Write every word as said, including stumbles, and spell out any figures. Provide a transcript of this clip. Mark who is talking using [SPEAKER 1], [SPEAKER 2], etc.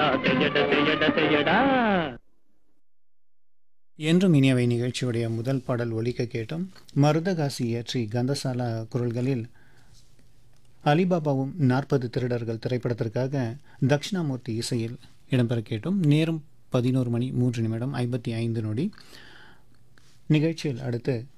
[SPEAKER 1] செய்யடா செய்யட செய்யட செய்யடா.
[SPEAKER 2] என்றும் இனியவை நிகழ்ச்சியுடைய முதல் பாடல் ஒலிக்க கேட்டோம். மருதகாசி இயற்றி கந்தசாலா குரல்களில் அலிபாபாவும் நாற்பது திருடர்கள் திரைப்படத்திற்காக தக்ஷணாமூர்த்தி இசையில் இடம்பெற கேட்டோம். நேரம் பதினோரு மணி மூன்று நிமிடம் ஐம்பத்தி ஐந்து நொடி. நிகழ்ச்சியில் அடுத்து